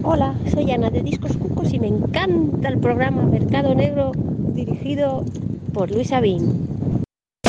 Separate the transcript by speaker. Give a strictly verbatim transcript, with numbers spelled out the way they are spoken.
Speaker 1: Hola, soy Ana de Discos Cucos y me encanta el programa Mercado Negro dirigido por Luis Abin.